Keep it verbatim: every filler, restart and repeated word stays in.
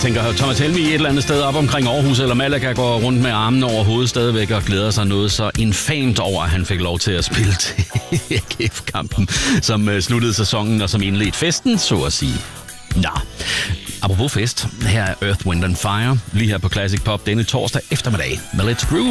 tænker, Thomas Helmig et eller andet sted op omkring Aarhus eller Malaga går rundt med armene over hovedet stadigvæk og glæder sig noget så infamt over, at han fik lov til at spille til A G F-kampen, som uh, sluttede sæsonen og som indledte festen, så at sige. Nå, apropos fest, her er Earth, Wind and Fire, lige her på Classic Pop denne torsdag eftermiddag med Let's Groove.